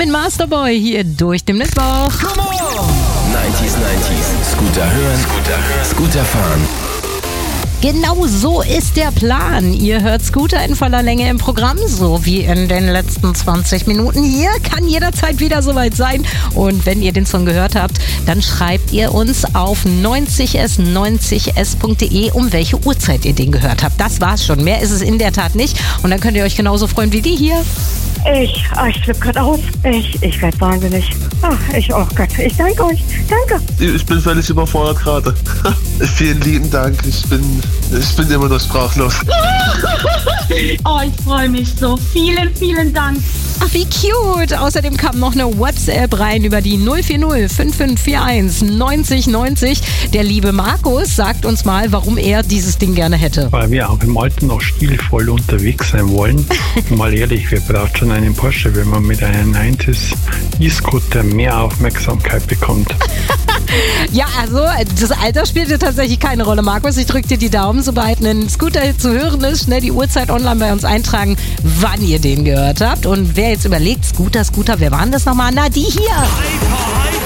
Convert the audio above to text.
mit Masterboy hier durch den Mittwoch. Come on! 90s, Scooter hören, Scooter fahren. Genau so ist der Plan. Ihr hört Scooter in voller Länge im Programm, so wie in den letzten 20 Minuten. Hier kann jederzeit wieder soweit sein. Und wenn ihr den Song gehört habt, dann schreibt ihr uns auf 90s90s.de, um welche Uhrzeit ihr den gehört habt. Das war's schon. Mehr ist es in der Tat nicht. Und dann könnt ihr euch genauso freuen wie die hier. Ich flippe gerade aus. Ich werde wahnsinnig. Oh Gott, ich danke euch. Danke. Ich bin völlig überfordert gerade. Vielen lieben Dank. Ich bin immer noch sprachlos. Oh, ich freue mich so. Vielen, vielen Dank. Ach, wie cute. Außerdem kam noch eine WhatsApp rein über die 040 5541 90 90. Der liebe Markus sagt uns mal, warum er dieses Ding gerne hätte. Weil wir auch im Alter noch stilvoll unterwegs sein wollen. Mal ehrlich, wer braucht schon einen Porsche, wenn man mit einem 90s E-Scooter mehr Aufmerksamkeit bekommt? Ja, also das Alter spielt ja tatsächlich keine Rolle, Markus. Ich drücke dir die Daumen, sobald ein Scooter zu hören ist, schnell die Uhrzeit online bei uns eintragen, wann ihr den gehört habt. Und wer jetzt überlegt, Scooter, wer waren das nochmal? Na, die hier.